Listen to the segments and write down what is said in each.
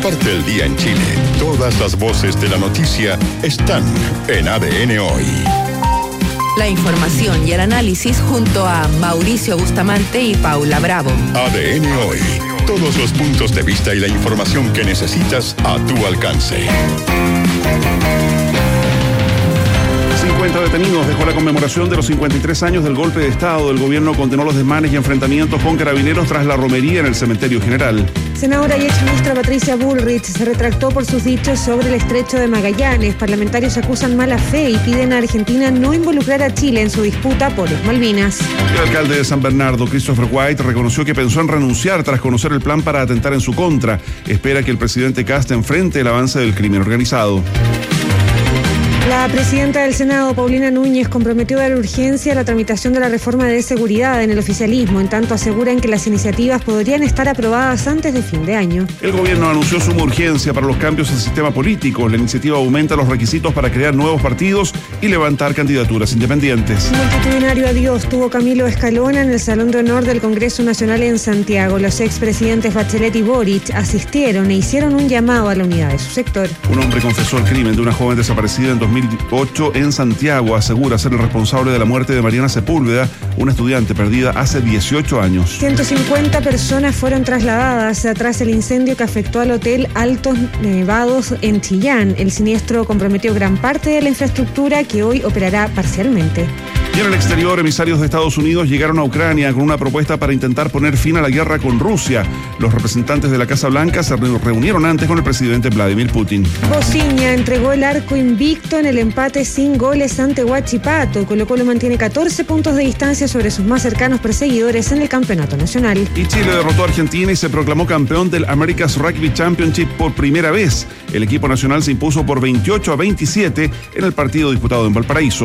Parte del día en Chile. Todas las voces de la noticia están en ADN Hoy. La información y el análisis junto a Mauricio Bustamante y Paula Bravo. ADN Hoy. Todos los puntos de vista y la información que necesitas a tu alcance. 50 detenidos dejó la conmemoración de los 53 años del golpe de Estado. El gobierno condenó los desmanes y enfrentamientos con carabineros tras la romería en el cementerio general. Senadora y exministra Patricia Bullrich se retractó por sus dichos sobre el estrecho de Magallanes. Parlamentarios acusan mala fe y piden a Argentina no involucrar a Chile en su disputa por las Malvinas. El alcalde de San Bernardo, Christopher White, reconoció que pensó en renunciar tras conocer el plan para atentar en su contra. Espera que el presidente Kast enfrente el avance del crimen organizado. La presidenta del Senado, Paulina Núñez, comprometió dar urgencia a la tramitación de la reforma de seguridad en el oficialismo. En tanto, aseguran que las iniciativas podrían estar aprobadas antes de fin de año. El gobierno anunció suma urgencia para los cambios en el sistema político. La iniciativa aumenta los requisitos para crear nuevos partidos y levantar candidaturas independientes. Multitudinario adiós tuvo Camilo Escalona en el Salón de Honor del Congreso Nacional en Santiago. Los expresidentes Bachelet y Boric asistieron e hicieron un llamado a la unidad de su sector. Un hombre confesó el crimen de una joven desaparecida en 2008 en Santiago. Asegura ser el responsable de la muerte de Mariana Sepúlveda, una estudiante perdida hace 18 años. 150 personas fueron trasladadas tras el incendio que afectó al hotel Altos Nevados en Chillán. El siniestro comprometió gran parte de la infraestructura que hoy operará parcialmente. Y en el exterior, emisarios de Estados Unidos llegaron a Ucrania con una propuesta para intentar poner fin a la guerra con Rusia. Los representantes de la Casa Blanca se reunieron antes con el presidente Vladimir Putin. Bosiña entregó el arco invicto en el empate sin goles ante Huachipato. Colo-Colo mantiene 14 puntos de distancia sobre sus más cercanos perseguidores en el campeonato nacional. Y Chile derrotó a Argentina y se proclamó campeón del America's Rugby Championship por primera vez. El equipo nacional se impuso por 28-27 en el partido disputado en Valparaíso.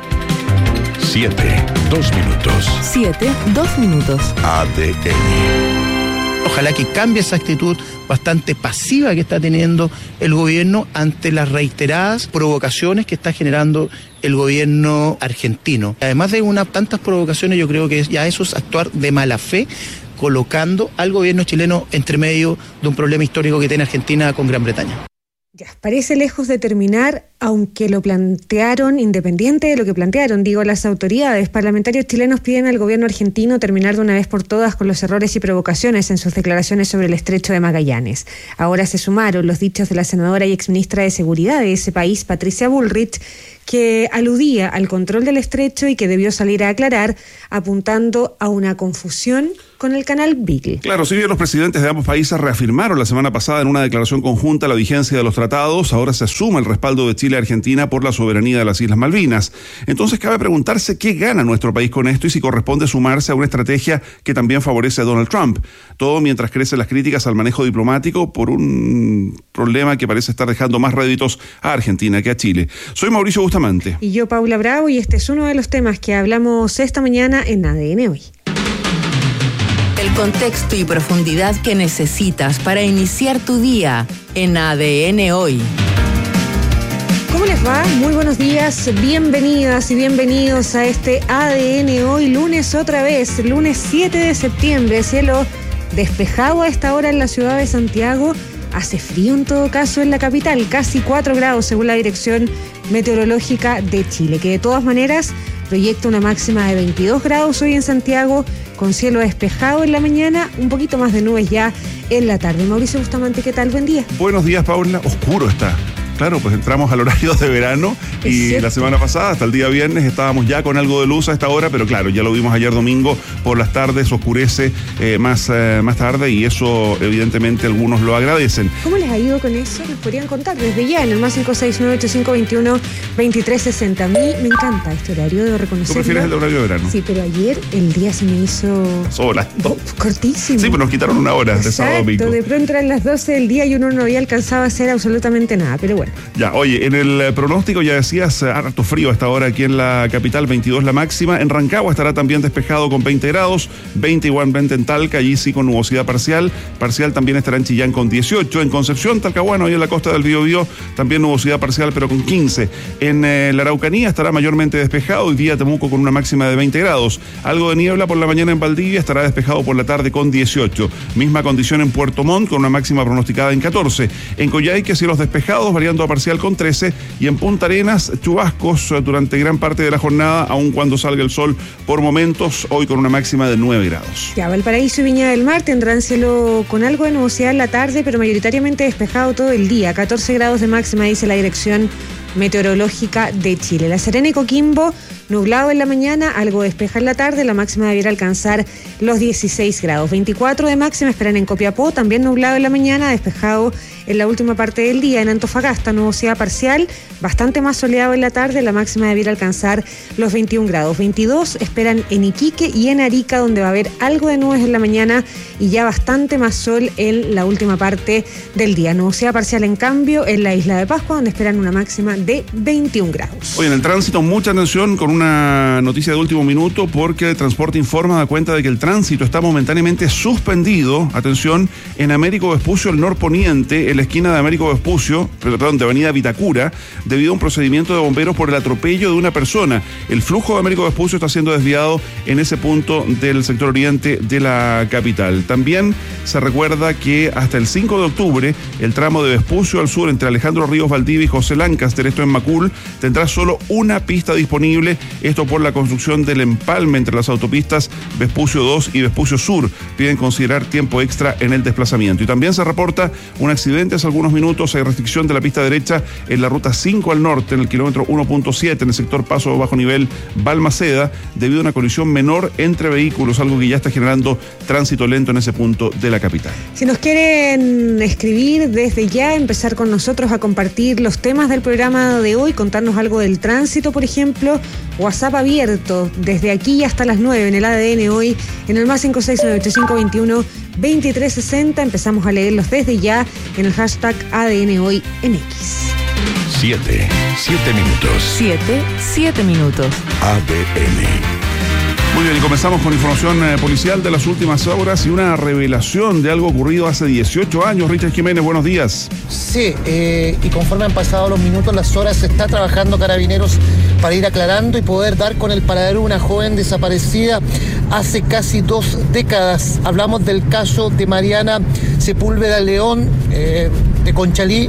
7, 2 minutos. 7, 2 minutos. ADN. Ojalá que cambie esa actitud bastante pasiva que está teniendo el gobierno ante las reiteradas provocaciones que está generando el gobierno argentino. Además de tantas provocaciones, yo creo que ya eso es actuar de mala fe, colocando al gobierno chileno entre medio de un problema histórico que tiene Argentina con Gran Bretaña. Ya, parece lejos de terminar, aunque lo plantearon, independiente de lo que plantearon, las autoridades. Parlamentarios chilenos piden al gobierno argentino terminar de una vez por todas con los errores y provocaciones en sus declaraciones sobre el estrecho de Magallanes. Ahora se sumaron los dichos de la senadora y exministra de Seguridad de ese país, Patricia Bullrich, que aludía al control del estrecho y que debió salir a aclarar, apuntando a una confusión con el canal Beagle. Claro, si bien los presidentes de ambos países reafirmaron la semana pasada en una declaración conjunta la vigencia de los tratados, ahora se suma el respaldo de Chile a Argentina por la soberanía de las Islas Malvinas. Entonces cabe preguntarse qué gana nuestro país con esto y si corresponde sumarse a una estrategia que también favorece a Donald Trump. Todo mientras crecen las críticas al manejo diplomático por un problema que parece estar dejando más réditos a Argentina que a Chile. Soy Mauricio Bustamante. Y yo, Paula Bravo, y este es uno de los temas que hablamos esta mañana en ADN Hoy. El contexto y profundidad que necesitas para iniciar tu día en ADN Hoy. ¿Cómo les va? Muy buenos días, bienvenidas y bienvenidos a este ADN Hoy, lunes otra vez, lunes 7 de septiembre, cielo despejado a esta hora en la ciudad de Santiago. Hace frío en todo caso en la capital, casi 4 grados según la Dirección Meteorológica de Chile, que de todas maneras proyecta una máxima de 22 grados hoy en Santiago, con cielo despejado en la mañana, un poquito más de nubes ya en la tarde. Mauricio Bustamante, ¿qué tal? Buen día. Buenos días, Paula. Oscuro está. Claro, pues entramos al horario de verano y la semana pasada, hasta el día viernes, estábamos ya con algo de luz a esta hora, pero claro, ya lo vimos ayer domingo, por las tardes oscurece más tarde y eso evidentemente algunos lo agradecen. ¿Cómo les ha ido con eso? Nos podrían contar desde ya en el más 569-8521-2360. A mí me encanta este horario, debo reconocerlo. ¿Tú prefieres el horario de verano? Sí, pero ayer el día se me hizo... cortísimo. Sí, pero nos quitaron una hora de sábado a domingo. De pronto eran las 12 del día y uno no había alcanzado a hacer absolutamente nada, pero bueno. Ya, oye, en el pronóstico ya decías, harto frío hasta ahora aquí en la capital, 22 la máxima. En Rancagua estará también despejado con 20 grados, 20 igualmente en Talca, allí sí con nubosidad parcial. Parcial también estará en Chillán con 18. En Concepción, Talcahuano, y en la costa del Biobío, también nubosidad parcial, pero con 15. En la Araucanía estará mayormente despejado, hoy día Temuco con una máxima de 20 grados. Algo de niebla por la mañana en Valdivia, estará despejado por la tarde con 18. Misma condición en Puerto Montt, con una máxima pronosticada en 14. En Coyhaique, cielos despejados, variando a parcial con 13, y en Punta Arenas, chubascos durante gran parte de la jornada, aun cuando salga el sol por momentos, hoy con una máxima de 9 grados. Ya, Valparaíso y Viña del Mar tendrán cielo con algo de nubosidad en la tarde, pero mayoritariamente despejado todo el día. 14 grados de máxima, dice la Dirección Meteorológica de Chile. La Serena y Coquimbo, nublado en la mañana, algo despeja en la tarde, la máxima debiera alcanzar los 16 grados. 24 de máxima esperan en Copiapó, también nublado en la mañana, despejado en la última parte del día. En Antofagasta, nubosidad parcial, bastante más soleado en la tarde, la máxima debiera alcanzar los 21 grados. 22 esperan en Iquique y en Arica, donde va a haber algo de nubes en la mañana y ya bastante más sol en la última parte del día. Nubosidad parcial, en cambio, en la isla de Pascua, donde esperan una máxima de 21 grados. Hoy en el tránsito, mucha atención con una noticia de último minuto, porque el Transporte Informa da cuenta de que el tránsito está momentáneamente suspendido, atención, en Américo Vespucio, el norponiente, en la esquina de Américo Vespucio, de Avenida Vitacura, debido a un procedimiento de bomberos por el atropello de una persona. El flujo de Américo Vespucio está siendo desviado en ese punto del sector oriente de la capital. También se recuerda que hasta el 5 de octubre, el tramo de Vespucio al sur entre Alejandro Ríos Valdivia y José Lancaster, esto en Macul, tendrá solo una pista disponible, esto por la construcción del empalme entre las autopistas Vespucio 2 y Vespucio Sur. Piden considerar tiempo extra en el desplazamiento. Y también se reporta un accidente hace algunos minutos. Hay restricción de la pista derecha en la ruta 5 al norte, en el kilómetro 1.7, en el sector Paso Bajo Nivel Balmaceda, debido a una colisión menor entre vehículos, algo que ya está generando tránsito lento en ese punto de la capital. Si nos quieren escribir desde ya, empezar con nosotros a compartir los temas del programa de hoy, contarnos algo del tránsito, por ejemplo, WhatsApp abierto desde aquí hasta las 9 en el ADN hoy, en el más 569-8521-2360. Empezamos a leerlos desde ya en el hashtag ADN hoy en X. 7 minutos. 7 minutos. ADN. Muy bien, y comenzamos con información policial de las últimas horas y una revelación de algo ocurrido hace 18 años. Richard Jiménez, buenos días. Sí, y conforme han pasado los minutos, las horas, se está trabajando Carabineros para ir aclarando y poder dar con el paradero de una joven desaparecida hace casi 2 décadas. Hablamos del caso de Mariana Sepúlveda León, de Conchalí,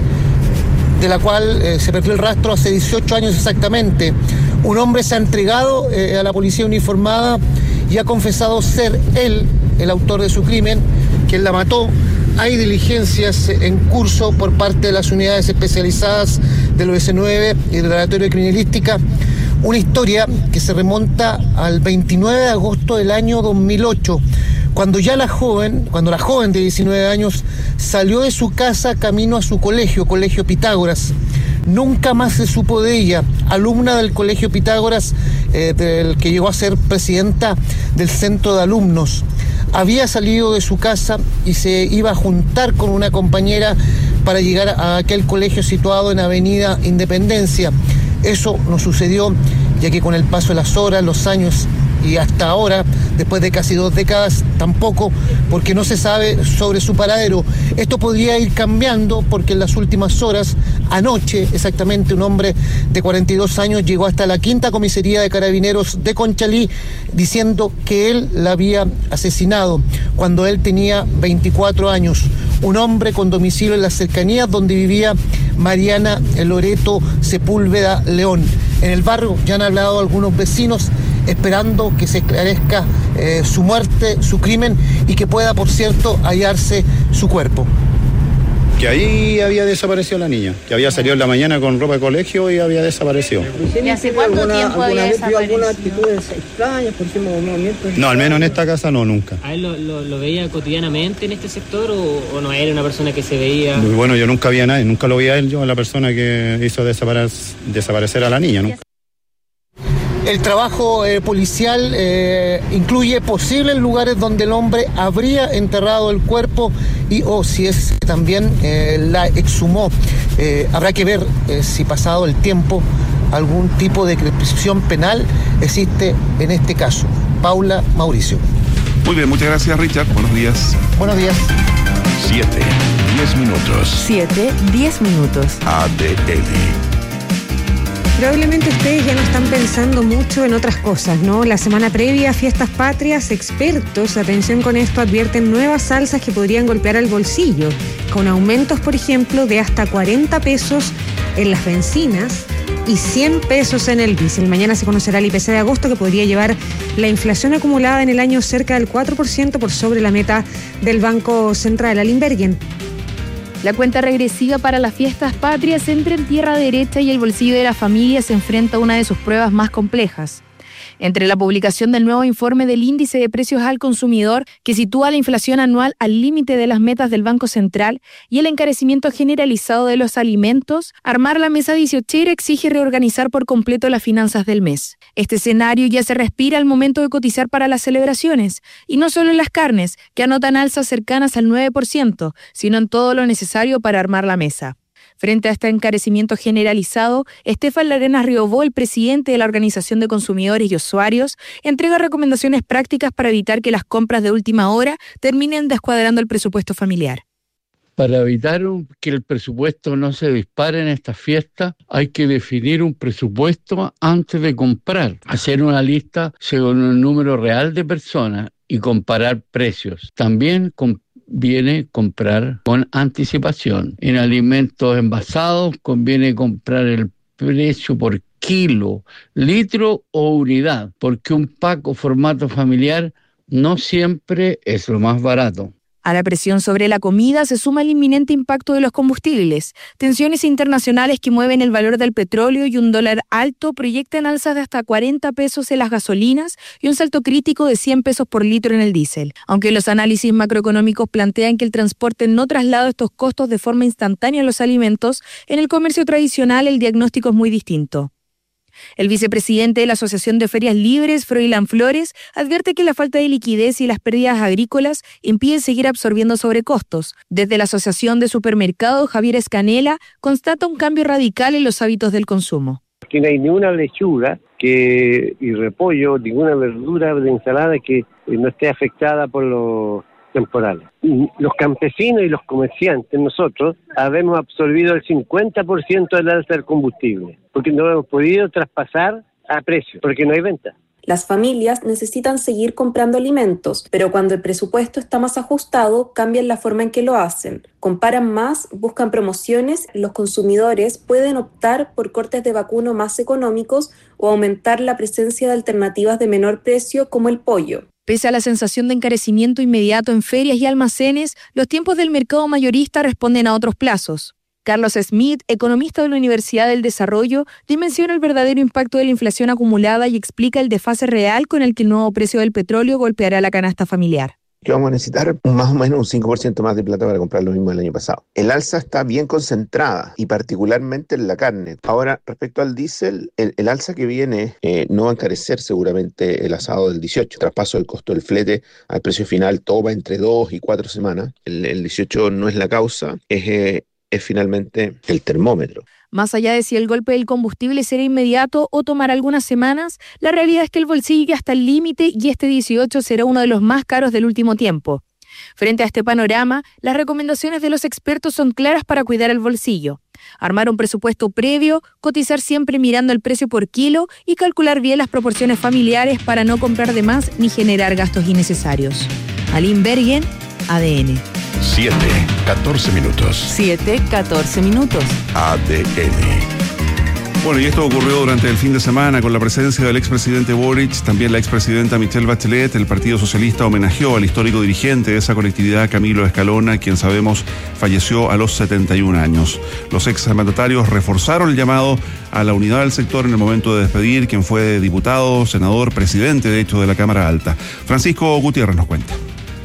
de la cual se perdió el rastro hace 18 años exactamente. Un hombre se ha entregado a la policía uniformada y ha confesado ser él el autor de su crimen, quien la mató. Hay diligencias en curso por parte de las unidades especializadas del OS9 y del Laboratorio de Criminalística. Una historia que se remonta al 29 de agosto del año 2008, cuando la joven de 19 años salió de su casa camino a su Colegio Pitágoras. Nunca más se supo de ella, alumna del Colegio Pitágoras, del que llegó a ser presidenta del centro de alumnos. Había salido de su casa y se iba a juntar con una compañera para llegar a aquel colegio situado en Avenida Independencia. Eso no sucedió, ya que con el paso de las horas, los años y hasta ahora, después de casi 2 décadas, tampoco, porque no se sabe sobre su paradero. Esto podría ir cambiando porque en las últimas horas, anoche exactamente, un hombre de 42 años llegó hasta la 5ª Comisaría de Carabineros de Conchalí diciendo que él la había asesinado cuando él tenía 24 años. Un hombre con domicilio en las cercanías donde vivía Mariana Loreto Sepúlveda León. En el barrio ya han hablado algunos vecinos esperando que se esclarezca su muerte, su crimen, y que pueda, por cierto, hallarse su cuerpo. Que ahí había desaparecido la niña, que había salido en la mañana con ropa de colegio y había desaparecido. ¿Y hace cuánto tiempo había desaparecido? ¿Alguna actitudes extrañas, por ejemplo, movimientos? No, al menos en esta casa no, nunca. ¿A él lo veía cotidianamente en este sector o no era una persona que se veía? Muy bueno, yo nunca vi a nadie, nunca lo vi a él, yo, a la persona que hizo desaparecer a la niña, nunca. El trabajo policial incluye posibles lugares donde el hombre habría enterrado el cuerpo o si es también la exhumó. Habrá que ver si pasado el tiempo algún tipo de prescripción penal existe en este caso. Paula, Mauricio. Muy bien, muchas gracias, Richard. Buenos días. Buenos días. 7:10 minutos. 7:10 minutos. ADN. Probablemente ustedes ya no están pensando mucho en otras cosas, ¿no? La semana previa a Fiestas Patrias, expertos, atención con esto, advierten nuevas alzas que podrían golpear al bolsillo, con aumentos, por ejemplo, de hasta 40 pesos en las bencinas y 100 pesos en el diésel. Mañana se conocerá el IPC de agosto, que podría llevar la inflación acumulada en el año cerca del 4% por sobre la meta del Banco Central. Aline Bergen. La cuenta regresiva para las Fiestas Patrias entra en tierra derecha y el bolsillo de la familia se enfrenta a una de sus pruebas más complejas. Entre la publicación del nuevo informe del índice de precios al consumidor, que sitúa la inflación anual al límite de las metas del Banco Central, y el encarecimiento generalizado de los alimentos, armar la mesa 18 exige reorganizar por completo las finanzas del mes. Este escenario ya se respira al momento de cotizar para las celebraciones, y no solo en las carnes, que anotan alzas cercanas al 9%, sino en todo lo necesario para armar la mesa. Frente a este encarecimiento generalizado, Estefan Larenas Riobó, el presidente de la Organización de Consumidores y Usuarios, entrega recomendaciones prácticas para evitar que las compras de última hora terminen descuadrando el presupuesto familiar. Para evitar que el presupuesto no se dispare en esta fiesta, hay que definir un presupuesto antes de comprar, hacer una lista según un número real de personas y comparar precios. También conviene comprar con anticipación. En alimentos envasados conviene comprar el precio por kilo, litro o unidad, porque un pack o formato familiar no siempre es lo más barato. A la presión sobre la comida se suma el inminente impacto de los combustibles. Tensiones internacionales que mueven el valor del petróleo y un dólar alto proyectan alzas de hasta 40 pesos en las gasolinas y un salto crítico de 100 pesos por litro en el diésel. Aunque los análisis macroeconómicos plantean que el transporte no traslada estos costos de forma instantánea a los alimentos, en el comercio tradicional el diagnóstico es muy distinto. El vicepresidente de la Asociación de Ferias Libres, Froilán Flores, advierte que la falta de liquidez y las pérdidas agrícolas impiden seguir absorbiendo sobrecostos. Desde la Asociación de Supermercados, Javier Escanela, constata un cambio radical en los hábitos del consumo. Que no hay ni una lechuga y repollo, ninguna verdura de ensalada que no esté afectada por los temporales. Los campesinos y los comerciantes, nosotros, habemos absorbido el 50% del alza del combustible, porque no hemos podido traspasar a precio, porque no hay venta. Las familias necesitan seguir comprando alimentos, pero cuando el presupuesto está más ajustado, cambian la forma en que lo hacen. Comparan más, buscan promociones, los consumidores pueden optar por cortes de vacuno más económicos o aumentar la presencia de alternativas de menor precio como el pollo. Pese a la sensación de encarecimiento inmediato en ferias y almacenes, los tiempos del mercado mayorista responden a otros plazos. Carlos Smith, economista de la Universidad del Desarrollo, dimensiona el verdadero impacto de la inflación acumulada y explica el desfase real con el que el nuevo precio del petróleo golpeará la canasta familiar. Que vamos a necesitar más o menos un 5% más de plata para comprar lo mismo del año pasado. El alza está bien concentrada y particularmente en la carne. Ahora, respecto al diésel, el alza que viene no va a encarecer seguramente el asado del 18. Traspaso del costo del flete al precio final, todo va entre 2 y 4 semanas. El 18 no es la causa, es finalmente el termómetro. Más allá de si el golpe del combustible será inmediato o tomará algunas semanas, la realidad es que el bolsillo ya está al límite y este 18 será uno de los más caros del último tiempo. Frente a este panorama, las recomendaciones de los expertos son claras para cuidar el bolsillo. Armar un presupuesto previo, cotizar siempre mirando el precio por kilo y calcular bien las proporciones familiares para no comprar de más ni generar gastos innecesarios. Aline Bergen, ADN. 7:14 minutos. 7:14 minutos. ADN. Bueno, y esto ocurrió durante el fin de semana con la presencia del expresidente Boric, también la expresidenta Michelle Bachelet. El Partido Socialista homenajeó al histórico dirigente de esa colectividad, Camilo Escalona, quien sabemos falleció a los 71 años. Los exmandatarios reforzaron el llamado a la unidad del sector en el momento de despedir quien fue diputado, senador, presidente de hecho de la Cámara Alta. Francisco Gutiérrez nos cuenta.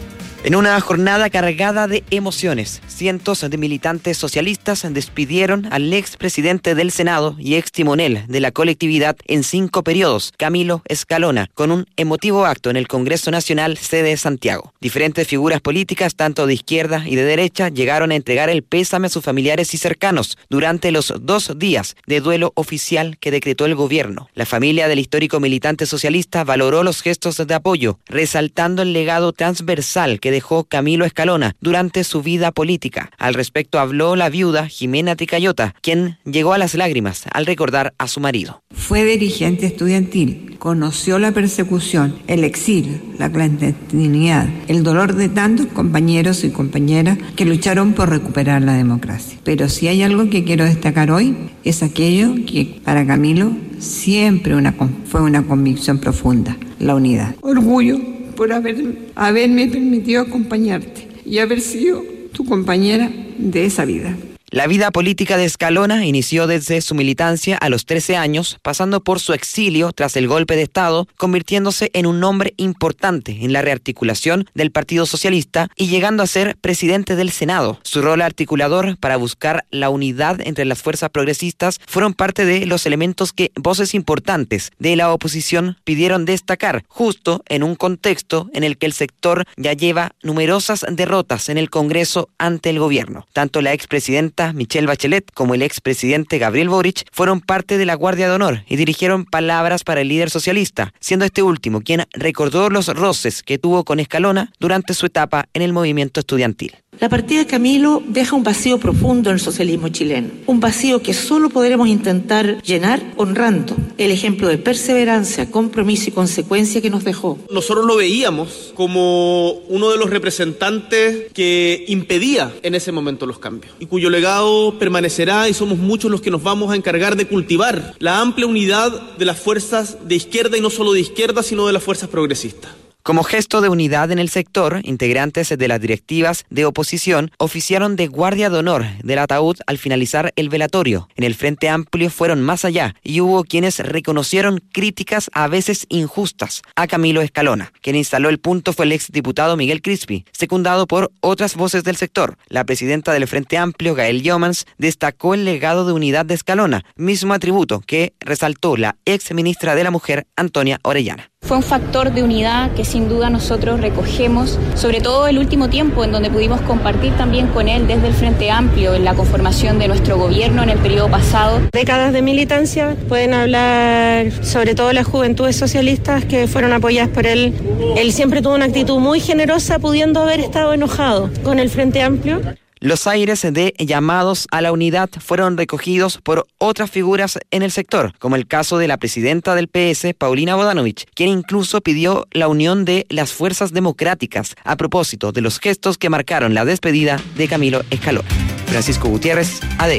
En una jornada cargada de emociones, cientos de militantes socialistas despidieron al expresidente del Senado y ex timonel de la colectividad en 5 periodos, Camilo Escalona, con un emotivo acto en el Congreso Nacional, sede de Santiago. Diferentes figuras políticas, tanto de izquierda y de derecha, llegaron a entregar el pésame a sus familiares y cercanos durante los 2 días de duelo oficial que decretó el gobierno. La familia del histórico militante socialista valoró los gestos de apoyo, resaltando el legado transversal que dejó Camilo Escalona durante su vida política. Al respecto habló la viuda Jimena Tricayota, quien llegó a las lágrimas al recordar a su marido. Fue dirigente estudiantil, conoció la persecución, el exilio, la clandestinidad, el dolor de tantos compañeros y compañeras que lucharon por recuperar la democracia. Pero si hay algo que quiero destacar hoy, es aquello que para Camilo siempre fue una convicción profunda: la unidad. Orgullo por haberme permitido acompañarte y haber sido tu compañera de esa vida. La vida política de Escalona inició desde su militancia a los 13 años, pasando por su exilio tras el golpe de Estado, convirtiéndose en un hombre importante en la rearticulación del Partido Socialista y llegando a ser presidente del Senado. Su rol articulador para buscar la unidad entre las fuerzas progresistas fueron parte de los elementos que voces importantes de la oposición pidieron destacar, justo en un contexto en el que el sector ya lleva numerosas derrotas en el Congreso ante el gobierno. Tanto la expresidenta Michelle Bachelet como el expresidente Gabriel Boric fueron parte de la Guardia de Honor y dirigieron palabras para el líder socialista, siendo este último quien recordó los roces que tuvo con Escalona durante su etapa en el movimiento estudiantil. La partida de Camilo deja un vacío profundo en el socialismo chileno, un vacío que solo podremos intentar llenar honrando el ejemplo de perseverancia, compromiso y consecuencia que nos dejó. Nosotros lo veíamos como uno de los representantes que impedía en ese momento los cambios y cuyo legado permanecerá, y somos muchos los que nos vamos a encargar de cultivar la amplia unidad de las fuerzas de izquierda, y no solo de izquierda, sino de las fuerzas progresistas. Como gesto de unidad en el sector, integrantes de las directivas de oposición oficiaron de guardia de honor del ataúd al finalizar el velatorio. En el Frente Amplio fueron más allá y hubo quienes reconocieron críticas a veces injustas a Camilo Escalona. Quien instaló el punto fue el exdiputado Miguel Crispi, secundado por otras voces del sector. La presidenta del Frente Amplio, Gael Yeomans, destacó el legado de unidad de Escalona, mismo atributo que resaltó la ex ministra de la Mujer, Antonia Orellana. Fue un factor de unidad que sin duda nosotros recogemos, sobre todo el último tiempo en donde pudimos compartir también con él desde el Frente Amplio en la conformación de nuestro gobierno en el periodo pasado. Décadas de militancia, pueden hablar sobre todo las juventudes socialistas que fueron apoyadas por él. Él siempre tuvo una actitud muy generosa, pudiendo haber estado enojado con el Frente Amplio. Los aires de llamados a la unidad fueron recogidos por otras figuras en el sector, como el caso de la presidenta del PS, Paulina Bodanovich, quien incluso pidió la unión de las fuerzas democráticas a propósito de los gestos que marcaron la despedida de Camilo Escalona. Francisco Gutiérrez, ADN.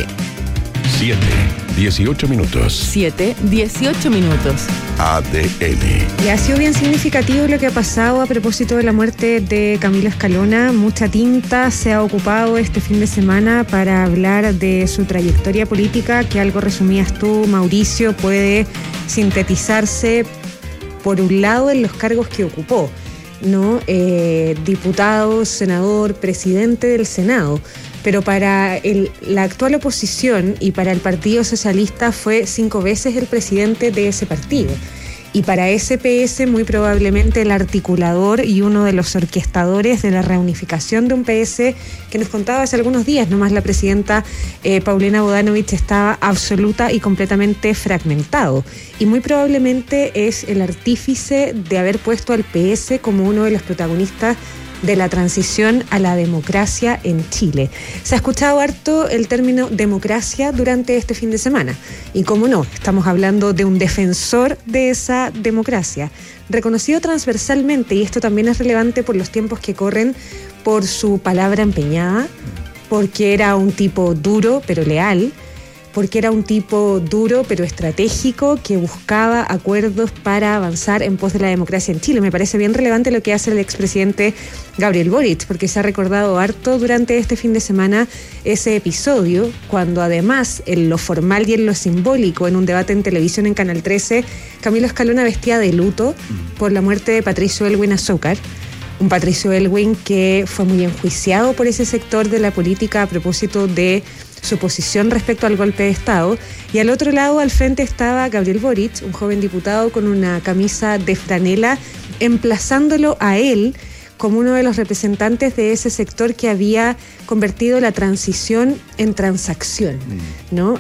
7:18 minutos. 7:18 minutos. ADN. Y ha sido bien significativo lo que ha pasado a propósito de la muerte de Camilo Escalona. Mucha tinta se ha ocupado este fin de semana para hablar de su trayectoria política, que algo resumías tú, Mauricio, puede sintetizarse por un lado en los cargos que ocupó, ¿no? Diputado, senador, presidente del Senado. Pero para la actual oposición y para el Partido Socialista fue 5 veces el presidente de ese partido. Y para SPS muy probablemente el articulador y uno de los orquestadores de la reunificación de un PS que nos contaba hace algunos días, nomás la presidenta Paulina Bodanovich estaba absoluta y completamente fragmentado. Y muy probablemente es el artífice de haber puesto al PS como uno de los protagonistas de la transición a la democracia en Chile. Se ha escuchado harto el término democracia durante este fin de semana. Y cómo no, estamos hablando de un defensor de esa democracia, reconocido transversalmente, y esto también es relevante por los tiempos que corren, por su palabra empeñada, porque era un tipo duro pero leal, porque era un tipo duro pero estratégico que buscaba acuerdos para avanzar en pos de la democracia en Chile. Me parece bien relevante lo que hace el expresidente Gabriel Boric, porque se ha recordado harto durante este fin de semana ese episodio, cuando además en lo formal y en lo simbólico, en un debate en televisión en Canal 13, Camilo Escalona vestía de luto por la muerte de Patricio Elwin Azócar, Un Patricio Aylwin que fue muy enjuiciado por ese sector de la política a propósito de su posición respecto al golpe de Estado. Y al otro lado, al frente, estaba Gabriel Boric, un joven diputado con una camisa de franela, emplazándolo a él como uno de los representantes de ese sector que había convertido la transición en transacción, ¿no?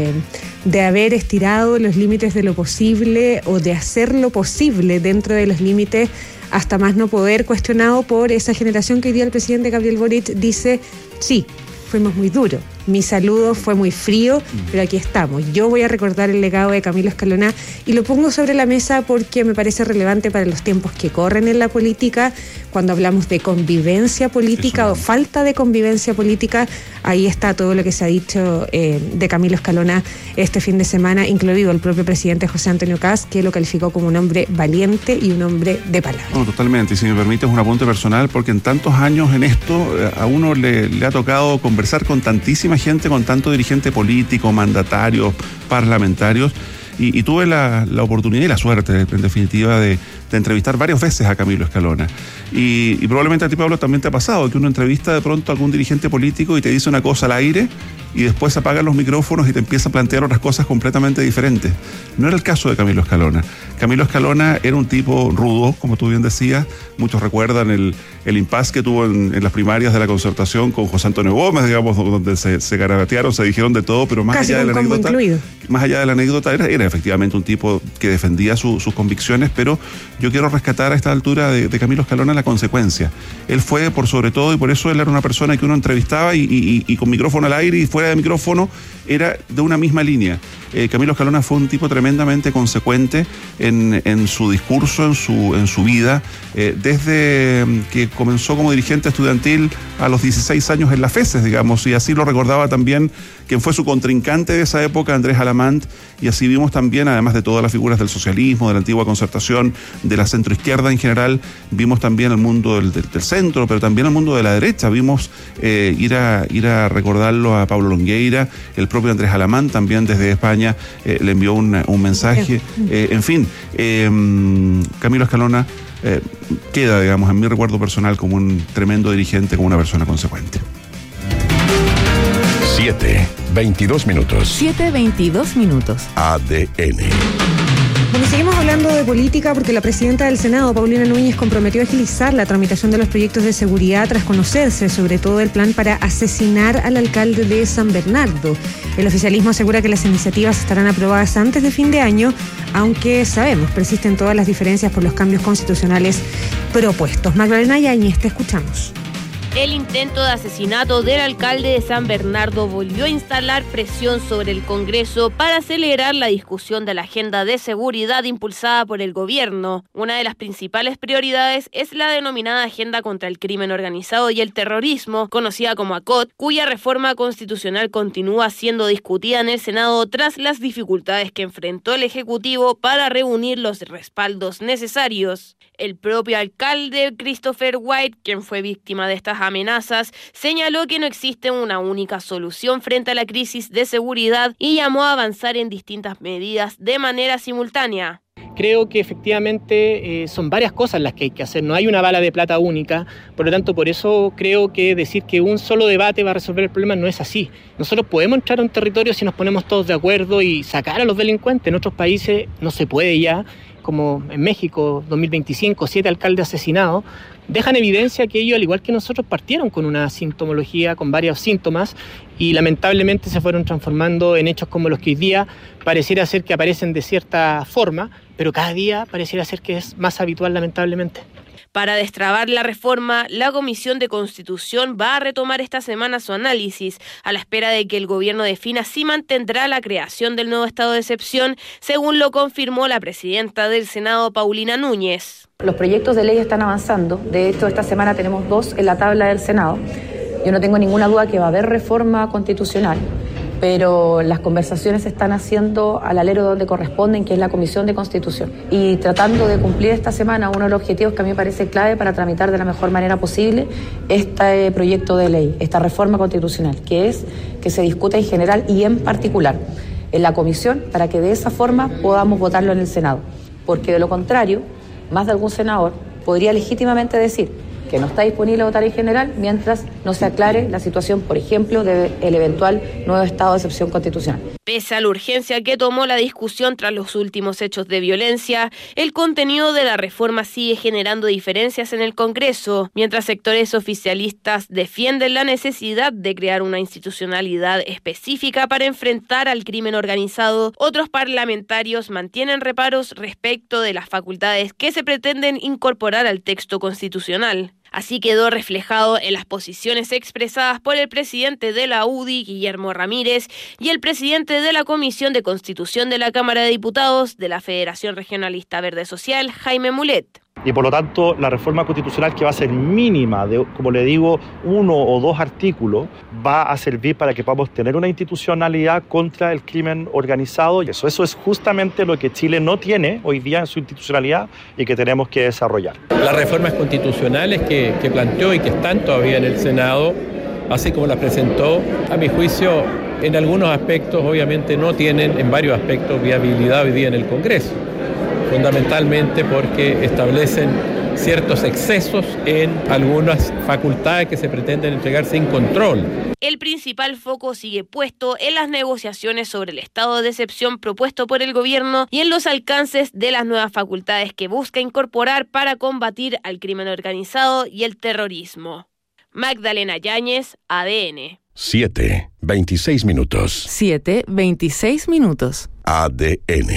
De haber estirado los límites de lo posible o de hacer lo posible dentro de los límites hasta más no poder, cuestionado por esa generación que hoy día el presidente Gabriel Boric dice, sí, fuimos muy duros. Mi saludo fue muy frío, pero aquí estamos. Yo voy a recordar el legado de Camilo Escalona y lo pongo sobre la mesa porque me parece relevante para los tiempos que corren en la política. Cuando hablamos de convivencia política o falta de convivencia política, ahí está todo lo que se ha dicho de Camilo Escalona este fin de semana, incluido el propio presidente José Antonio Kast, que lo calificó como un hombre valiente y un hombre de palabra. No, totalmente. Y si me permites un apunte personal, porque en tantos años en esto a uno le ha tocado conversar con tantísima gente, con tanto dirigente político, mandatarios, parlamentarios, y tuve la oportunidad y la suerte, en definitiva, de entrevistar varias veces a Camilo Escalona. Y probablemente a ti, Pablo, también te ha pasado que uno entrevista de pronto a algún dirigente político y te dice una cosa al aire y después apagan los micrófonos y te empieza a plantear otras cosas completamente diferentes. No era el caso de Camilo Escalona. Camilo Escalona era un tipo rudo, como tú bien decías. Muchos recuerdan el impasse que tuvo en las primarias de la Concertación con José Antonio Gómez, digamos, donde se garabatearon, se dijeron de todo, pero más allá de la anécdota, era efectivamente un tipo que defendía sus convicciones, pero yo quiero rescatar a esta altura de Camilo Escalona la consecuencia. Él fue por sobre todo, y por eso él era una persona que uno entrevistaba y con micrófono al aire y fuera de micrófono era de una misma línea. Camilo Escalona fue un tipo tremendamente consecuente en su discurso, en su vida, desde que comenzó como dirigente estudiantil a los 16 años en la FESES, digamos, y así lo recordaba también quien fue su contrincante de esa época, Andrés Alamant, y así vimos también, además de todas las figuras del socialismo, de la antigua Concertación, de la centroizquierda en general, vimos también el mundo del centro, pero también el mundo de la derecha. Vimos ir a recordarlo a Pablo Longueira, el propio Andrés Alamant también desde España le envió un mensaje. En fin, Camilo Escalona queda, digamos, en mi recuerdo personal como un tremendo dirigente, como una persona consecuente. 7:22 minutos. 7:22 minutos. ADN. Bueno, seguimos hablando de política porque la presidenta del Senado, Paulina Núñez, comprometió a agilizar la tramitación de los proyectos de seguridad tras conocerse sobre todo el plan para asesinar al alcalde de San Bernardo. El oficialismo asegura que las iniciativas estarán aprobadas antes de fin de año, aunque sabemos persisten todas las diferencias por los cambios constitucionales propuestos. Magdalena Yáñez, te escuchamos. El intento de asesinato del alcalde de San Bernardo volvió a instalar presión sobre el Congreso para acelerar la discusión de la agenda de seguridad impulsada por el gobierno. Una de las principales prioridades es la denominada Agenda contra el Crimen Organizado y el Terrorismo, conocida como ACOT, cuya reforma constitucional continúa siendo discutida en el Senado tras las dificultades que enfrentó el Ejecutivo para reunir los respaldos necesarios. El propio alcalde, Christopher White, quien fue víctima de estas amenazas, señaló que no existe una única solución frente a la crisis de seguridad y llamó a avanzar en distintas medidas de manera simultánea. Creo que efectivamente son varias cosas las que hay que hacer, no hay una bala de plata única, por lo tanto por eso creo que decir que un solo debate va a resolver el problema no es así. Nosotros podemos entrar a un territorio si nos ponemos todos de acuerdo y sacar a los delincuentes. En otros países no se puede ya, como en México, 2025, 7 alcaldes asesinados, dejan evidencia que ellos, al igual que nosotros, partieron con una sintomología, con varios síntomas, y lamentablemente se fueron transformando en hechos como los que hoy día pareciera ser que aparecen de cierta forma, pero cada día pareciera ser que es más habitual, lamentablemente. Para destrabar la reforma, la Comisión de Constitución va a retomar esta semana su análisis, a la espera de que el gobierno defina si mantendrá la creación del nuevo estado de excepción, según lo confirmó la presidenta del Senado, Paulina Núñez. Los proyectos de ley están avanzando. De hecho, esta semana tenemos 2 en la tabla del Senado. Yo no tengo ninguna duda que va a haber reforma constitucional, pero las conversaciones se están haciendo al alero donde corresponden, que es la Comisión de Constitución. Y tratando de cumplir esta semana uno de los objetivos que a mí me parece clave para tramitar de la mejor manera posible este proyecto de ley, esta reforma constitucional, que es que se discuta en general y en particular en la Comisión, para que de esa forma podamos votarlo en el Senado. Porque de lo contrario, más de algún senador podría legítimamente decir que no está disponible a votar en general mientras no se aclare la situación, por ejemplo, del eventual nuevo estado de excepción constitucional. Pese a la urgencia que tomó la discusión tras los últimos hechos de violencia, el contenido de la reforma sigue generando diferencias en el Congreso, mientras sectores oficialistas defienden la necesidad de crear una institucionalidad específica para enfrentar al crimen organizado. Otros parlamentarios mantienen reparos respecto de las facultades que se pretenden incorporar al texto constitucional. Así quedó reflejado en las posiciones expresadas por el presidente de la UDI, Guillermo Ramírez, y el presidente de la Comisión de Constitución de la Cámara de Diputados de la Federación Regionalista Verde Social, Jaime Mulet. Y por lo tanto, la reforma constitucional, que va a ser mínima, de, como le digo, 1 o 2 artículos, va a servir para que podamos tener una institucionalidad contra el crimen organizado. Y eso es justamente lo que Chile no tiene hoy día en su institucionalidad y que tenemos que desarrollar. Las reformas constitucionales que planteó y que están todavía en el Senado, así como las presentó, a mi juicio, en algunos aspectos, obviamente, no tienen, en varios aspectos, viabilidad hoy día en el Congreso. Fundamentalmente porque establecen ciertos excesos en algunas facultades que se pretenden entregar sin control. El principal foco sigue puesto en las negociaciones sobre el estado de excepción propuesto por el gobierno y en los alcances de las nuevas facultades que busca incorporar para combatir al crimen organizado y el terrorismo. Magdalena Yáñez, ADN. 7:26 minutos. 7:26 minutos. ADN.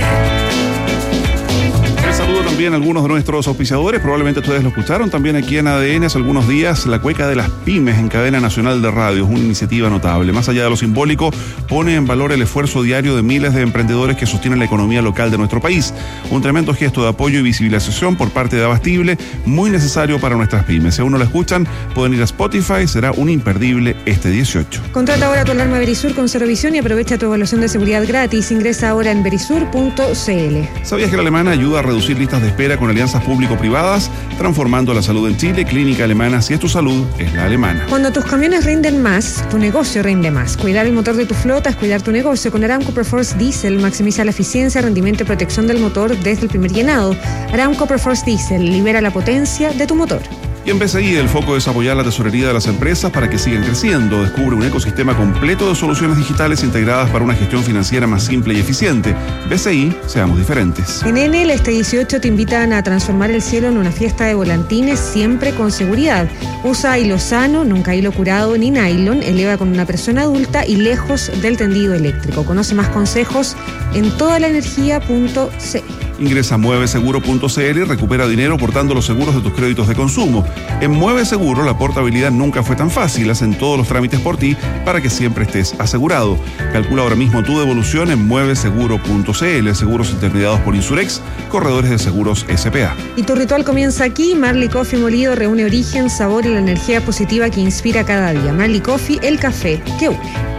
Saludo también a algunos de nuestros auspiciadores, probablemente ustedes lo escucharon también aquí en ADN hace algunos días, la Cueca de las Pymes en Cadena Nacional de Radio, es una iniciativa notable. Más allá de lo simbólico, pone en valor el esfuerzo diario de miles de emprendedores que sostienen la economía local de nuestro país. Un tremendo gesto de apoyo y visibilización por parte de Abastible, muy necesario para nuestras pymes. Si aún no lo escuchan, pueden ir a Spotify, será un imperdible este 18. Contrata ahora tu alarma Verisur con Cerovisión y aprovecha tu evaluación de seguridad gratis. Ingresa ahora en verisur.cl. ¿Sabías que la alemana ayuda a reducir listas de espera con alianzas público-privadas, transformando la salud en Chile? Clínica Alemana, si es tu salud, es la alemana. Cuando tus camiones rinden más, tu negocio rinde más. Cuidar el motor de tu flota es cuidar tu negocio. Con Aramco Perforce Diesel maximiza la eficiencia, rendimiento y protección del motor desde el primer llenado. Aramco Perforce Diesel libera la potencia de tu motor. Y en BCI el foco es apoyar la tesorería de las empresas para que sigan creciendo. Descubre un ecosistema completo de soluciones digitales integradas para una gestión financiera más simple y eficiente. BCI, seamos diferentes. En Enel, este 18 te invitan a transformar el cielo en una fiesta de volantines, siempre con seguridad. Usa hilo sano, nunca hilo curado ni nylon, eleva con una persona adulta y lejos del tendido eléctrico. Conoce más consejos en todalaenergia.cl. Ingresa a mueveseguro.cl y recupera dinero portando los seguros de tus créditos de consumo. En Mueve Seguro la portabilidad nunca fue tan fácil. Hacen todos los trámites por ti para que siempre estés asegurado. Calcula ahora mismo tu devolución en mueveseguro.cl. Seguros intermediados por Insurex, corredores de seguros SPA. Y tu ritual comienza aquí. Marley Coffee molido reúne origen, sabor y la energía positiva que inspira cada día. Marley Coffee, el café que une.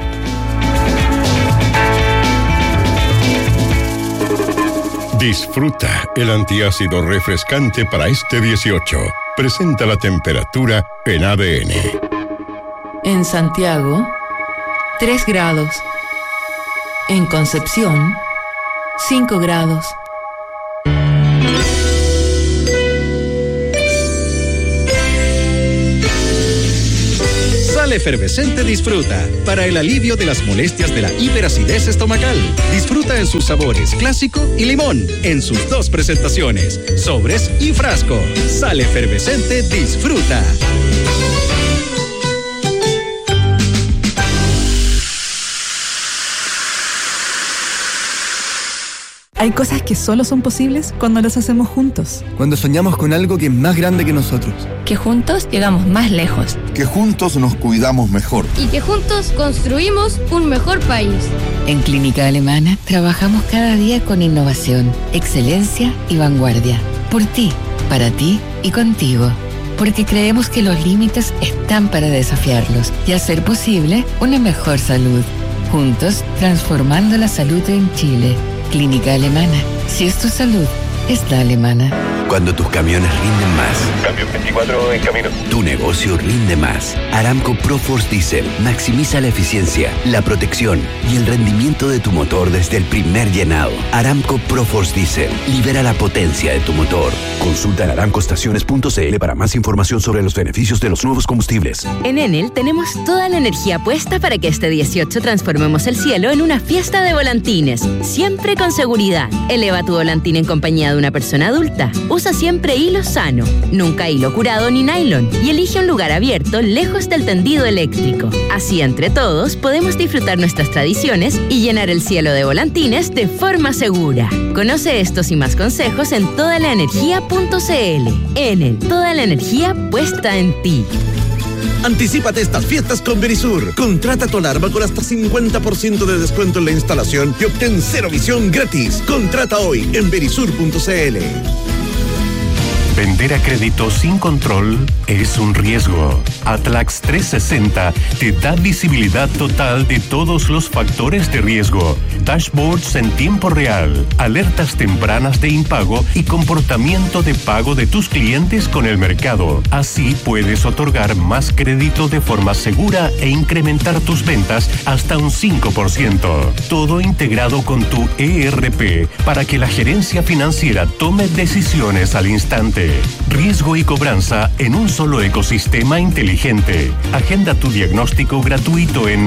Disfruta el antiácido refrescante para este 18. Presenta la temperatura en ADN. En Santiago, 3 grados. En Concepción, 5 grados. Sal Efervescente Disfruta, para el alivio de las molestias de la hiperacidez estomacal. Disfruta en sus sabores clásico y limón, en sus 2 presentaciones, sobres y frasco. Sal Efervescente Disfruta. Hay cosas que solo son posibles cuando las hacemos juntos. Cuando soñamos con algo que es más grande que nosotros. Que juntos llegamos más lejos. Que juntos nos cuidamos mejor. Y que juntos construimos un mejor país. En Clínica Alemana trabajamos cada día con innovación, excelencia y vanguardia. Por ti, para ti y contigo. Porque creemos que los límites están para desafiarlos y hacer posible una mejor salud. Juntos, transformando la salud en Chile. Clínica Alemana. Si es tu salud, es la alemana. cuando tus camiones rinden más. Cambio 24 en camino. Tu negocio rinde más. Aramco ProForce Diesel maximiza la eficiencia, la protección y el rendimiento de tu motor desde el primer llenado. Aramco ProForce Diesel libera la potencia de tu motor. Consulta en aramcoestaciones.cl para más información sobre los beneficios de los nuevos combustibles. En Enel tenemos toda la energía puesta para que este 18 transformemos el cielo en una fiesta de volantines. Siempre con seguridad. Eleva tu volantín en compañía de una persona adulta. Usa siempre hilo sano, nunca hilo curado ni nylon. Y elige un lugar abierto lejos del tendido eléctrico. Así, entre todos, podemos disfrutar nuestras tradiciones y llenar el cielo de volantines de forma segura. Conoce estos y más consejos en todalaenergia.cl. Enel, toda la energía puesta en ti. Anticípate estas fiestas con Verisur. Contrata tu alarma con hasta 50% de descuento en la instalación y obtén cero visión gratis. Contrata hoy en verisur.cl. Vender a crédito sin control es un riesgo. Atlax 360 te da visibilidad total de todos los factores de riesgo, dashboards en tiempo real, alertas tempranas de impago y comportamiento de pago de tus clientes con el mercado. Así puedes otorgar más crédito de forma segura e incrementar tus ventas hasta un 5%. Todo integrado con tu ERP para que la gerencia financiera tome decisiones al instante. Riesgo y cobranza en un solo ecosistema inteligente. Agenda tu diagnóstico gratuito en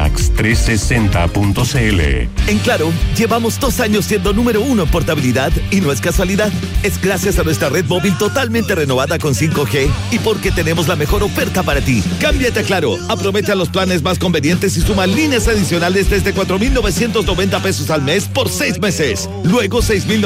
atlax360.cl. En Claro, llevamos 2 años siendo número 1 en portabilidad y no es casualidad. Es gracias a nuestra red móvil totalmente renovada con 5G y porque tenemos la mejor oferta para ti. Cámbiate a Claro, aprovecha los planes más convenientes y suma líneas adicionales desde 4,990 pesos al mes por 6 meses. Luego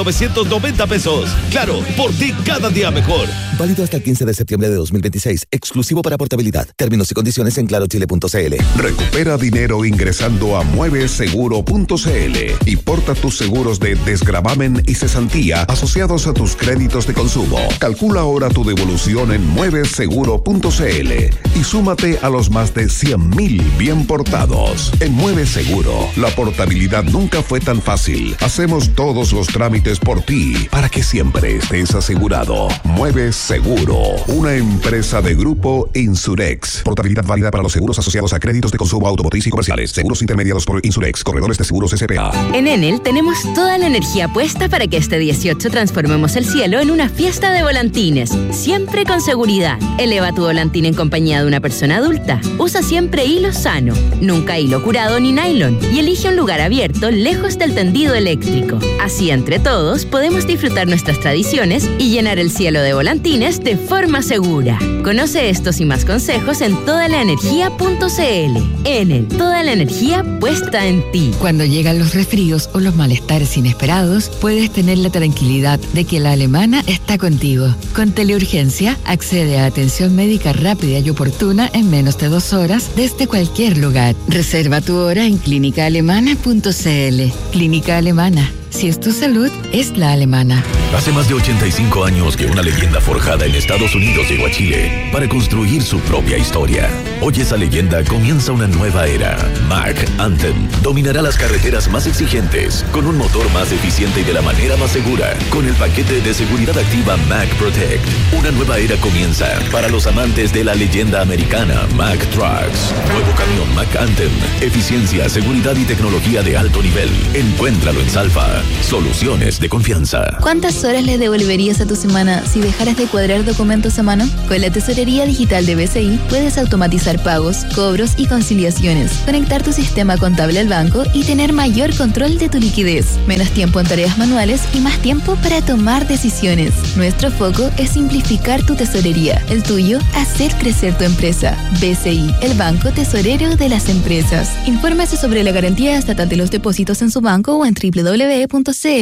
6,990 pesos. Claro, por ti cada día mejor. Válido hasta el 15 de septiembre de 2026. Exclusivo para portabilidad. Términos y condiciones en clarochile.cl. Recupera dinero ingresando a mueveseguro.cl y porta tus seguros de desgravamen y cesantía asociados a tus créditos de consumo. Calcula ahora tu devolución en mueveseguro.cl y súmate a los más de 100,000 bien portados. En Mueves Seguro, la portabilidad nunca fue tan fácil. Hacemos todos los trámites por ti para que siempre estés asegurado. Mueves Seguro, una empresa de Grupo Insurex. Portabilidad válida para los seguros asociados a créditos de consumo automotriz y comerciales. Seguros intermediados por Insurex, corredores de seguros SPA. En Enel tenemos toda la energía puesta para que este 18 transformemos el cielo en una fiesta de volantines. Siempre con seguridad. Eleva tu volantín en compañía de una persona adulta. Usa siempre hilo sano, nunca hilo curado ni nylon. Y elige un lugar abierto lejos del tendido eléctrico. Así, entre todos, podemos disfrutar nuestras tradiciones y llenar el cielo de volantines de forma segura. Conoce estos y más consejos en todalaenergia.cl. Enel, toda la energía puesta en ti. Cuando llegan los resfríos o los malestares inesperados, puedes tener la tranquilidad de que la Alemana está contigo. Con Teleurgencia, accede a atención médica rápida y oportuna en menos de 2 horas desde cualquier lugar. Reserva tu hora en clínicaalemana.cl. Clínica Alemana. Si es tu salud, es la alemana. Hace más de 85 años que una leyenda forjada en Estados Unidos llegó a Chile para construir su propia historia. Hoy esa leyenda comienza una nueva era. Mack Anthem dominará las carreteras más exigentes con un motor más eficiente y de la manera más segura. Con el paquete de seguridad activa Mack Protect. Una nueva era comienza para los amantes de la leyenda americana Mack Trucks. Nuevo camión Mack Anthem. Eficiencia, seguridad y tecnología de alto nivel. Encuéntralo en Salfa. Soluciones de confianza. ¿Cuántas horas le devolverías a tu semana si dejaras de cuadrar documentos a mano? Con la tesorería digital de BCI puedes automatizar pagos, cobros y conciliaciones, conectar tu sistema contable al banco y tener mayor control de tu liquidez, menos tiempo en tareas manuales y más tiempo para tomar decisiones. Nuestro foco es simplificar tu tesorería, el tuyo, hacer crecer tu empresa. BCI, el banco tesorero de las empresas. Infórmese sobre la garantía estatal de los depósitos en su banco o en www.cmfchile.cl.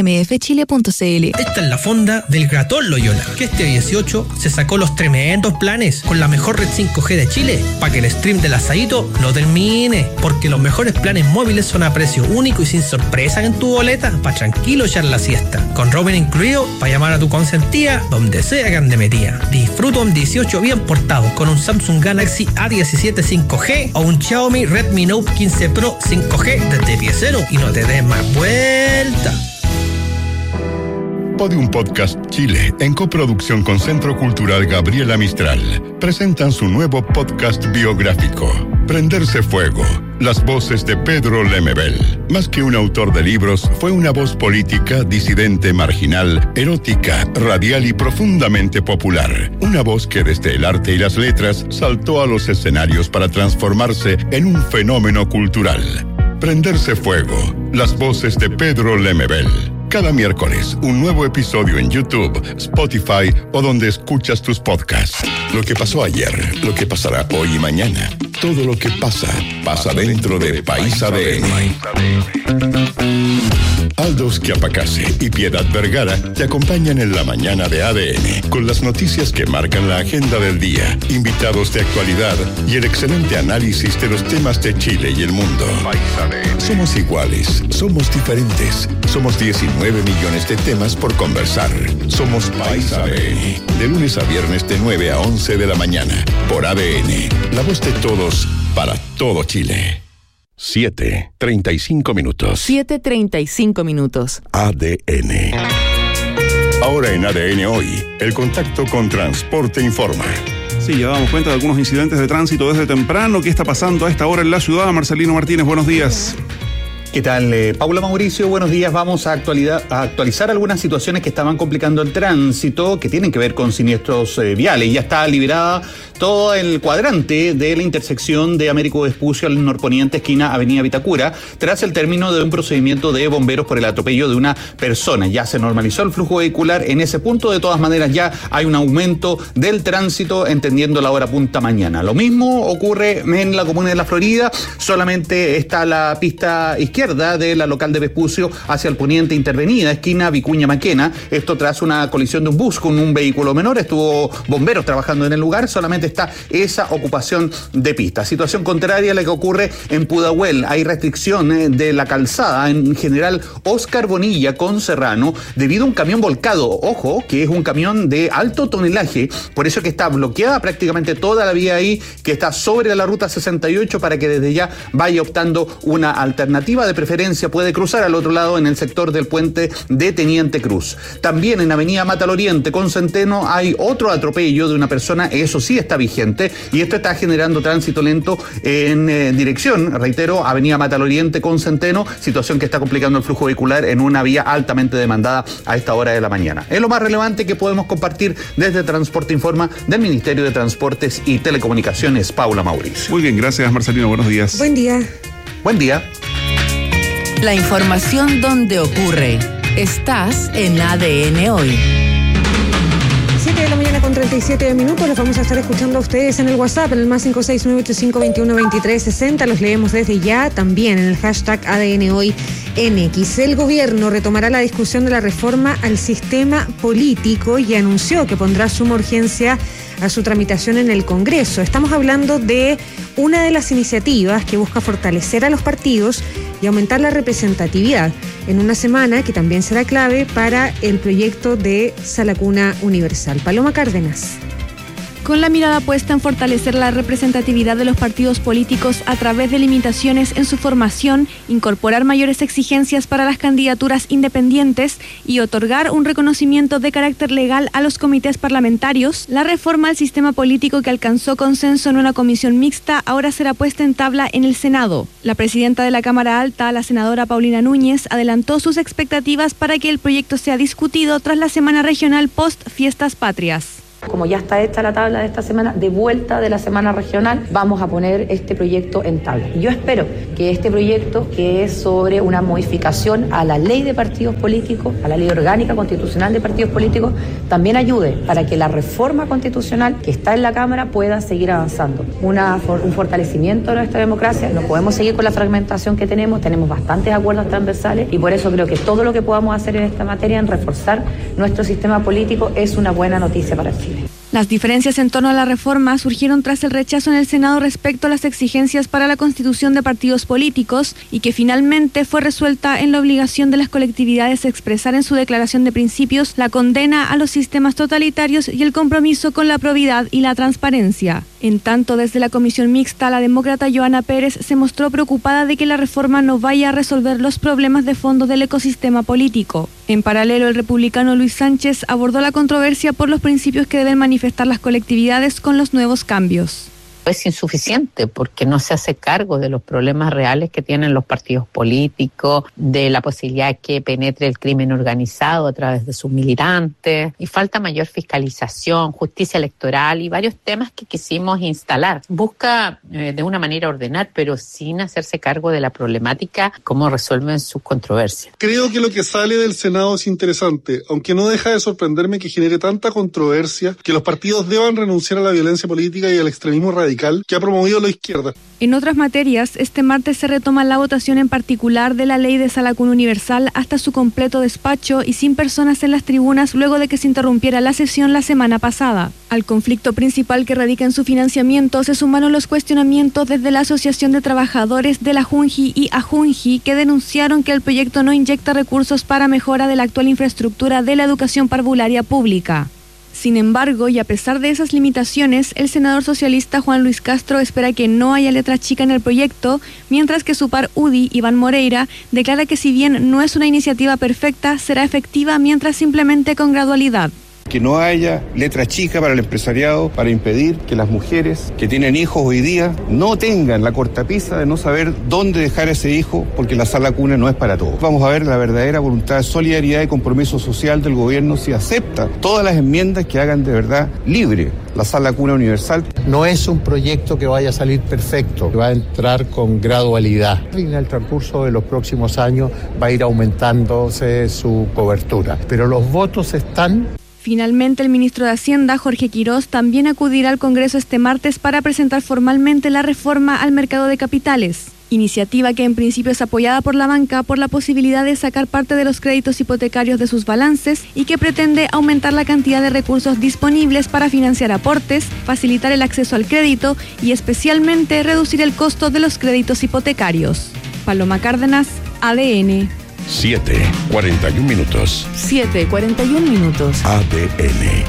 Esta es la fonda del Gratón Loyola, que este 18 se sacó los tremendos planes con la mejor red 5G de Chile, para que el stream del asadito no termine, porque los mejores planes móviles son a precio único y sin sorpresa en tu boleta, para tranquilo echar la siesta, con roaming incluido, para llamar a tu consentida donde sea que ande metida. Disfruta un 18 bien portado con un Samsung Galaxy A17 5G o un Xiaomi Redmi Note 15 Pro 5G desde pie cero y no te des más vuelta. Podium Podcast Chile, en coproducción con Centro Cultural Gabriela Mistral, presentan su nuevo podcast biográfico, Prenderse Fuego, las voces de Pedro Lemebel. Más que un autor de libros, fue una voz política, disidente, marginal, erótica, radial y profundamente popular. Una voz que desde el arte y las letras saltó a los escenarios para transformarse en un fenómeno cultural. Prenderse Fuego, las voces de Pedro Lemebel. Cada miércoles, un nuevo episodio en YouTube, Spotify o donde escuchas tus podcasts. Lo que pasó ayer, lo que pasará hoy y mañana. Todo lo que pasa, pasa dentro de País ADN. Aldous Chiapacase y Piedad Vergara te acompañan en la mañana de ADN con las noticias que marcan la agenda del día, invitados de actualidad y el excelente análisis de los temas de Chile y el mundo. Somos iguales, somos diferentes, somos 19 millones de temas por conversar. Somos País ADN, de lunes a viernes de 9 a 11 de la mañana, por ADN, la voz de todos, para todo Chile. 7:35 minutos. 7:35 minutos. ADN. Ahora en ADN Hoy, el contacto con Transporte Informa. Sí, ya damos cuenta de algunos incidentes de tránsito desde temprano. ¿Qué está pasando a esta hora en la ciudad? Marcelino Martínez, buenos días. ¿Qué tal, Paula Mauricio? Buenos días. Vamos a actualizar algunas situaciones que estaban complicando el tránsito, que tienen que ver con siniestros viales. Ya está liberada todo el cuadrante de la intersección de Américo Vespucio al norponiente, esquina Avenida Vitacura, tras el término de un procedimiento de bomberos por el atropello de una persona. Ya se normalizó el flujo vehicular en ese punto. De todas maneras, ya hay un aumento del tránsito, entendiendo la hora punta mañana. Lo mismo ocurre en la comuna de La Florida. Solamente está la pista izquierda de la local de Vespucio hacia el poniente intervenida, esquina Vicuña Maquena. Esto tras una colisión de un bus con un vehículo menor. Estuvo bomberos trabajando en el lugar. Solamente está esa ocupación de pista. Situación contraria a la que ocurre en Pudahuel. Hay restricción de la calzada en general Oscar Bonilla con Serrano debido a un camión volcado. Ojo, que es un camión de alto tonelaje. Por eso que está bloqueada prácticamente toda la vía ahí, que está sobre la ruta 68, para que desde ya vaya optando una alternativa. De preferencia puede cruzar al otro lado en el sector del puente de Teniente Cruz. También en Avenida Mata al Oriente con Centeno hay otro atropello de una persona. Eso sí está vigente y esto está generando tránsito lento en dirección, reitero, Avenida Mata al Oriente con Centeno, situación que está complicando el flujo vehicular en una vía altamente demandada a esta hora de la mañana. Es lo más relevante que podemos compartir desde Transporte Informa del Ministerio de Transportes y Telecomunicaciones. Paula Mauricio. Muy bien, gracias Marcelino, buenos días. Buen día. Buen día. La información donde ocurre. Estás en ADN Hoy. 7 de la mañana con 37 minutos. Los vamos a estar escuchando a ustedes en el WhatsApp, en el más 569-8521-2360. Los leemos desde ya, también en el hashtag ADN Hoy NX. El gobierno retomará la discusión de la reforma al sistema político y anunció que pondrá suma urgencia a su tramitación en el Congreso. Estamos hablando de una de las iniciativas que busca fortalecer a los partidos y aumentar la representatividad en una semana que también será clave para el proyecto de Sala Cuna Universal. Paloma Cárdenas. Con la mirada puesta en fortalecer la representatividad de los partidos políticos a través de limitaciones en su formación, incorporar mayores exigencias para las candidaturas independientes y otorgar un reconocimiento de carácter legal a los comités parlamentarios, la reforma al sistema político que alcanzó consenso en una comisión mixta ahora será puesta en tabla en el Senado. La presidenta de la Cámara Alta, la senadora Paulina Núñez, adelantó sus expectativas para que el proyecto sea discutido tras la semana regional post Fiestas Patrias. Como ya está hecha la tabla de esta semana, de vuelta de la semana regional, vamos a poner este proyecto en tabla. Y yo espero que este proyecto, que es sobre una modificación a la ley de partidos políticos, a la ley orgánica constitucional de partidos políticos, también ayude para que la reforma constitucional que está en la Cámara pueda seguir avanzando. Un fortalecimiento de nuestra democracia. No podemos seguir con la fragmentación que tenemos bastantes acuerdos transversales y por eso creo que todo lo que podamos hacer en esta materia, en reforzar nuestro sistema político, es una buena noticia para Chile. Las diferencias en torno a la reforma surgieron tras el rechazo en el Senado respecto a las exigencias para la constitución de partidos políticos y que finalmente fue resuelta en la obligación de las colectividades de expresar en su declaración de principios la condena a los sistemas totalitarios y el compromiso con la probidad y la transparencia. En tanto, desde la comisión mixta, la demócrata Joana Pérez se mostró preocupada de que la reforma no vaya a resolver los problemas de fondo del ecosistema político. En paralelo, el republicano Luis Sánchez abordó la controversia por los principios que deben manifestar las colectividades con los nuevos cambios. Es insuficiente porque no se hace cargo de los problemas reales que tienen los partidos políticos, de la posibilidad que penetre el crimen organizado a través de sus militantes, y falta mayor fiscalización, justicia electoral y varios temas que quisimos instalar. Busca de una manera ordenar, pero sin hacerse cargo de la problemática, cómo resuelven sus controversias. Creo que lo que sale del Senado es interesante, aunque no deja de sorprenderme que genere tanta controversia que los partidos deban renunciar a la violencia política y al extremismo radical que ha promovido la izquierda. En otras materias, este martes se retoma la votación en particular de la ley de sala cuna universal hasta su completo despacho y sin personas en las tribunas luego de que se interrumpiera la sesión la semana pasada. Al conflicto principal que radica en su financiamiento se sumaron los cuestionamientos desde la Asociación de Trabajadores de la Junji y Ajunji, que denunciaron que el proyecto no inyecta recursos para mejora de la actual infraestructura de la educación parvularia pública. Sin embargo, y a pesar de esas limitaciones, el senador socialista Juan Luis Castro espera que no haya letra chica en el proyecto, mientras que su par UDI, Iván Moreira, declara que si bien no es una iniciativa perfecta, será efectiva mientras se implemente con gradualidad. Que no haya letra chica para el empresariado, para impedir que las mujeres que tienen hijos hoy día no tengan la cortapisa de no saber dónde dejar a ese hijo, porque la sala cuna no es para todos. Vamos a ver la verdadera voluntad de solidaridad y compromiso social del gobierno si acepta todas las enmiendas que hagan de verdad libre la sala cuna universal. No es un proyecto que vaya a salir perfecto, va a entrar con gradualidad. En el transcurso de los próximos años va a ir aumentándose su cobertura, pero los votos están. Finalmente, el ministro de Hacienda, Jorge Quirós, también acudirá al Congreso este martes para presentar formalmente la reforma al mercado de capitales, iniciativa que en principio es apoyada por la banca por la posibilidad de sacar parte de los créditos hipotecarios de sus balances y que pretende aumentar la cantidad de recursos disponibles para financiar aportes, facilitar el acceso al crédito y especialmente reducir el costo de los créditos hipotecarios. Paloma Cárdenas, ADN. 7:41 minutos. 7:41 minutos. ADN.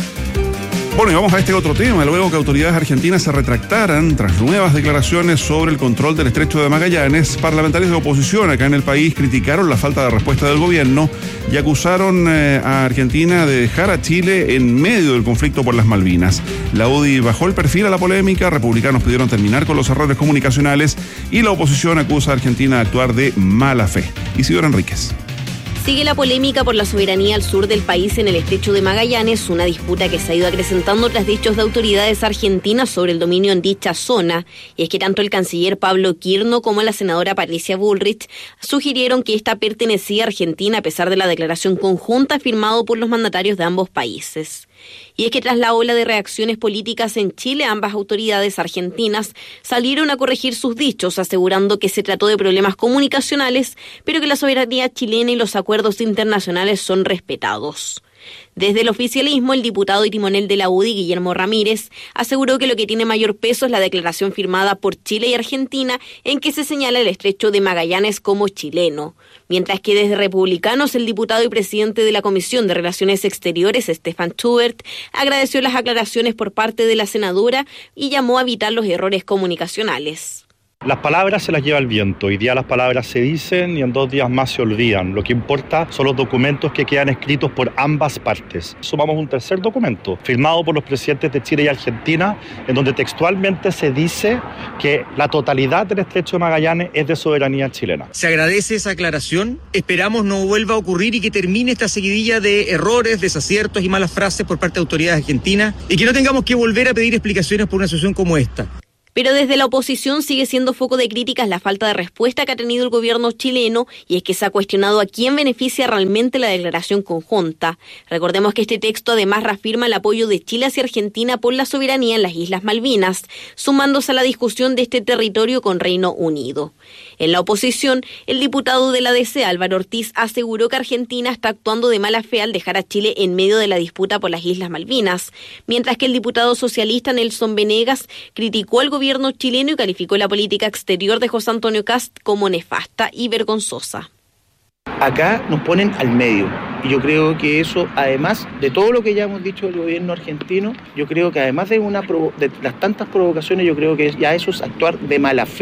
Bueno, y vamos a este otro tema. Luego que autoridades argentinas se retractaran tras nuevas declaraciones sobre el control del estrecho de Magallanes, parlamentarios de oposición acá en el país criticaron la falta de respuesta del gobierno y acusaron a Argentina de dejar a Chile en medio del conflicto por las Malvinas. La UDI bajó el perfil a la polémica, republicanos pidieron terminar con los errores comunicacionales y la oposición acusa a Argentina de actuar de mala fe. Isidora Enríquez. Sigue la polémica por la soberanía al sur del país en el estrecho de Magallanes, una disputa que se ha ido acrecentando tras dichos de autoridades argentinas sobre el dominio en dicha zona. Y es que tanto el canciller Pablo Quirno como la senadora Patricia Bullrich sugirieron que esta pertenecía a Argentina a pesar de la declaración conjunta firmada por los mandatarios de ambos países. Y es que tras la ola de reacciones políticas en Chile, ambas autoridades argentinas salieron a corregir sus dichos, asegurando que se trató de problemas comunicacionales, pero que la soberanía chilena y los acuerdos internacionales son respetados. Desde el oficialismo, el diputado y timonel de la UDI, Guillermo Ramírez, aseguró que lo que tiene mayor peso es la declaración firmada por Chile y Argentina en que se señala el estrecho de Magallanes como chileno. Mientras que desde Republicanos, el diputado y presidente de la Comisión de Relaciones Exteriores, Stefan Schubert, agradeció las aclaraciones por parte de la senadora y llamó a evitar los errores comunicacionales. Las palabras se las lleva el viento. Hoy día las palabras se dicen y en 2 días más se olvidan. Lo que importa son los documentos que quedan escritos por ambas partes. Sumamos un tercer documento, firmado por los presidentes de Chile y Argentina, en donde textualmente se dice que la totalidad del estrecho de Magallanes es de soberanía chilena. Se agradece esa aclaración. Esperamos no vuelva a ocurrir y que termine esta seguidilla de errores, desaciertos y malas frases por parte de autoridades argentinas y que no tengamos que volver a pedir explicaciones por una situación como esta. Pero desde la oposición sigue siendo foco de críticas la falta de respuesta que ha tenido el gobierno chileno, y es que se ha cuestionado a quién beneficia realmente la declaración conjunta. Recordemos que este texto además reafirma el apoyo de Chile hacia Argentina por la soberanía en las Islas Malvinas, sumándose a la discusión de este territorio con Reino Unido. En la oposición, el diputado de la DC, Álvaro Ortiz, aseguró que Argentina está actuando de mala fe al dejar a Chile en medio de la disputa por las Islas Malvinas, mientras que el diputado socialista Nelson Venegas criticó al gobierno chileno y calificó la política exterior de José Antonio Kast como nefasta y vergonzosa. Acá nos ponen al medio y yo creo que eso, además de todo lo que ya hemos dicho del gobierno argentino, yo creo que además de las tantas provocaciones, yo creo que ya eso es actuar de mala fe.